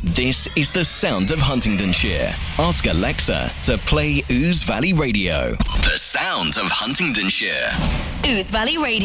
This is the sound of Huntingdonshire. Ask Alexa to play Ouse Valley Radio. The sound of Huntingdonshire. Ouse Valley Radio.